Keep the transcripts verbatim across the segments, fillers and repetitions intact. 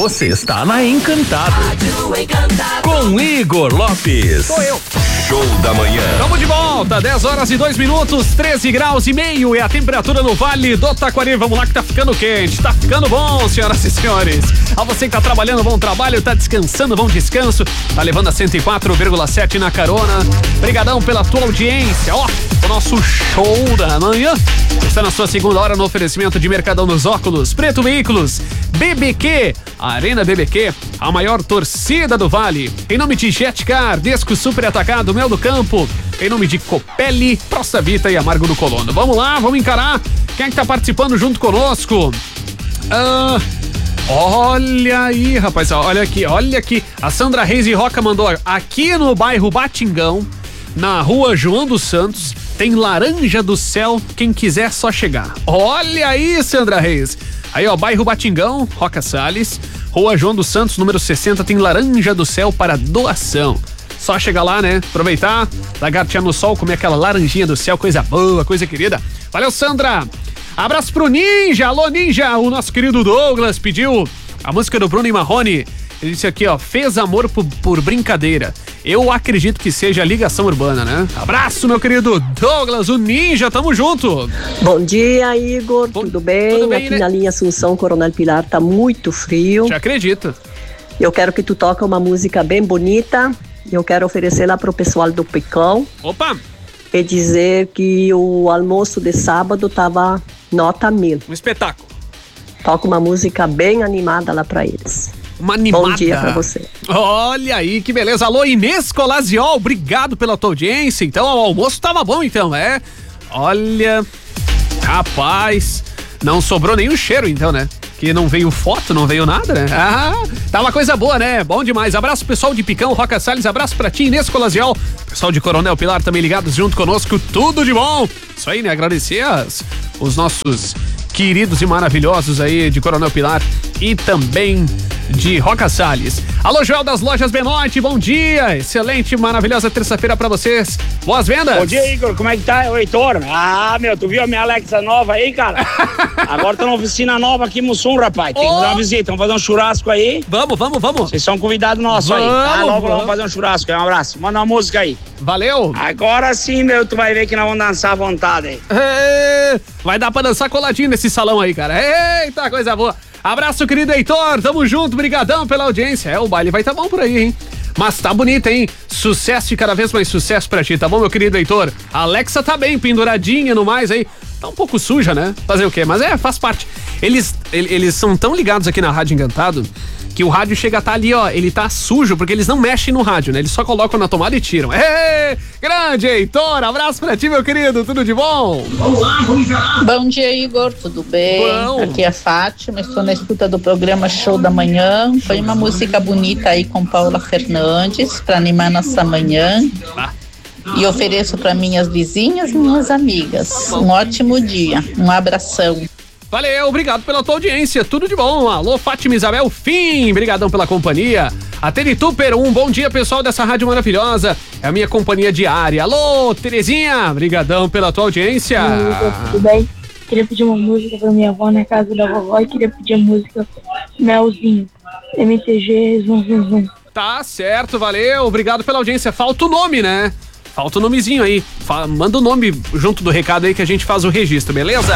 Você está na Encantado. Com Igor Lopes. Sou eu. Show da manhã. Estamos de volta, dez horas e dois minutos, treze graus e meio é a temperatura no Vale do Taquari. Vamos lá que tá ficando quente, tá ficando bom, senhoras e senhores. A você que tá trabalhando, bom trabalho, tá descansando, bom descanso. Tá levando a cento e quatro vírgula sete na carona. Obrigadão pela tua audiência. Ó, o nosso show da manhã está na sua segunda hora no oferecimento de Mercadão dos Óculos, Preto Veículos, B B Q, Arena B B Q, a maior torcida do Vale. Em nome de Jetcar, Desco Super Atacado, Mel do Campo. Em nome de Copelli, Prosta Vita e Amargo do Colono. Vamos lá, vamos encarar. Quem é que tá participando junto conosco? Ah, olha aí, rapaz, olha aqui, olha aqui. A Sandra Reis e Roca mandou aqui no bairro Batingão, na rua João dos Santos, tem laranja do céu, quem quiser só chegar. Olha aí, Sandra Reis. Aí, ó, bairro Batingão, Roca Salles, rua João dos Santos, número sessenta, tem laranja do céu para doação. Só chegar lá, né? Aproveitar, lagartear no sol, comer aquela laranjinha do céu, coisa boa, coisa querida. Valeu, Sandra. Abraço pro Ninja. Alô, Ninja. O nosso querido Douglas pediu a música do Bruno e Marrone. Ele disse aqui, ó, fez amor por, por brincadeira. Eu acredito que seja ligação urbana, né? Abraço, meu querido Douglas, o Ninja, tamo junto. Bom dia, Igor, Bom, tudo bem? Tudo bem, aqui né? Na linha Assunção, Coronel Pilar, tá muito frio. Te acredito. Eu quero que tu toque uma música bem bonita. Eu quero oferecê-la pro pessoal do Picão. Opa! E dizer que o almoço de sábado tava nota mil. Um espetáculo. Toca uma música bem animada lá pra eles. Uma animada. Bom dia pra você. Olha aí, que beleza. Alô, Inês Colaziol, obrigado pela tua audiência. Então, o almoço tava bom, então, é? Olha, rapaz, não sobrou nenhum cheiro, então, né? Que não veio foto, não veio nada, né? Ah, tá uma coisa boa, né? Bom demais. Abraço, pessoal de Picão, Roca Salles. Abraço pra ti, Inês Colaziol. Pessoal de Coronel Pilar também ligados junto conosco. Tudo de bom. Isso aí, né? Agradecer as, os nossos queridos e maravilhosos aí de Coronel Pilar e também de Roca Salles. Alô, Joel das Lojas Benoite, bom dia. Excelente, maravilhosa terça-feira pra vocês. Boas vendas. Bom dia, Igor. Como é que tá, o Heitor? Ah, meu, tu viu a minha Alexa nova aí, cara? Agora tá na oficina nova aqui em Mussum, rapaz. Tem oh. que fazer uma visita. Vamos fazer um churrasco aí. Vamos, vamos, vamos. Vocês são convidados nossos aí. Ah, logo vamos fazer um churrasco. Um abraço. Manda uma música aí. Valeu. Agora sim, meu, tu vai ver que nós vamos dançar à vontade aí. É, vai dar pra dançar coladinho nesse salão aí, cara. Eita, coisa boa. Abraço, querido Heitor, tamo junto, brigadão pela audiência. É, o baile vai tá bom por aí, hein? Mas tá bonito, hein? Sucesso e cada vez mais sucesso pra ti, tá bom, meu querido Heitor? A Alexa tá bem, penduradinha no mais aí. Tá um pouco suja, né? Fazer o quê? Mas é, faz parte. Eles, eles são tão ligados aqui na Rádio Encantado que o rádio chega a tá ali, ó, ele tá sujo, porque eles não mexem no rádio, né? Eles só colocam na tomada e tiram. Ê, grande Heitor, abraço pra ti, meu querido, tudo de bom? Bom dia, Igor, tudo bem? Bom. Aqui é a Fátima, estou na escuta do programa Show da Manhã. Foi uma música bonita aí com Paula Fernandes, pra animar nossa manhã. Ah. E ofereço para minhas vizinhas e minhas amigas. Um ótimo dia, um abração. Valeu, obrigado pela tua audiência, tudo de bom. Alô, Fátima Isabel, fim, brigadão pela companhia. A Tere Tupper, um bom dia, pessoal dessa rádio maravilhosa. É a minha companhia diária. Alô, Terezinha, brigadão pela tua audiência. Oi, tudo bem? Queria pedir uma música pra minha avó na casa da vovó e queria pedir a música Melzinho, M T G, zum, zum, zum. Tá certo, valeu, obrigado pela audiência. Falta o nome, né? Falta o nomezinho aí. Fa- manda o nome junto do recado aí que a gente faz o registro, beleza?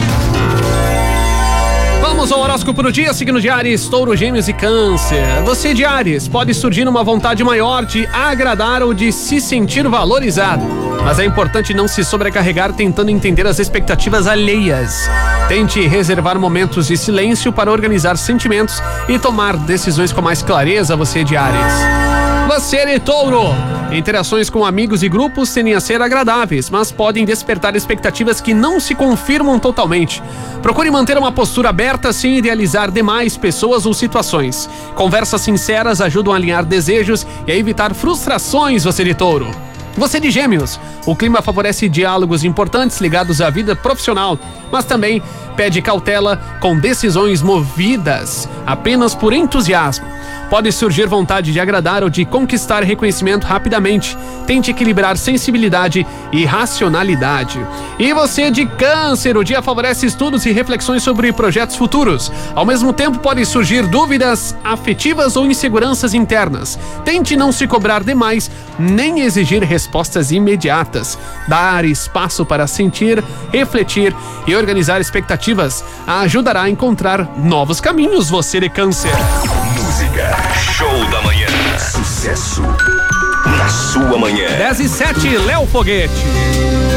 Vamos ao horóscopo do dia, signo de Áries, Touro, Gêmeos e Câncer. Você de Áries pode surgir uma vontade maior de agradar ou de se sentir valorizado, mas é importante não se sobrecarregar tentando entender as expectativas alheias. Tente reservar momentos de silêncio para organizar sentimentos e tomar decisões com mais clareza, você de Áries. Você de Touro, interações com amigos e grupos tendem a ser agradáveis, mas podem despertar expectativas que não se confirmam totalmente. Procure manter uma postura aberta sem idealizar demais pessoas ou situações. Conversas sinceras ajudam a alinhar desejos e a evitar frustrações, você de Touro. Você de Gêmeos, o clima favorece diálogos importantes ligados à vida profissional, mas também pede cautela com decisões movidas apenas por entusiasmo. Pode surgir vontade de agradar ou de conquistar reconhecimento rapidamente. Tente equilibrar sensibilidade e racionalidade. E você de Câncer, o dia favorece estudos e reflexões sobre projetos futuros. Ao mesmo tempo, podem surgir dúvidas afetivas ou inseguranças internas. Tente não se cobrar demais, nem exigir respostas imediatas. Dar espaço para sentir, refletir e organizar expectativas ajudará a encontrar novos caminhos, você de Câncer. Música, show da manhã, sucesso na sua manhã. dez e sete, Léo Foguete.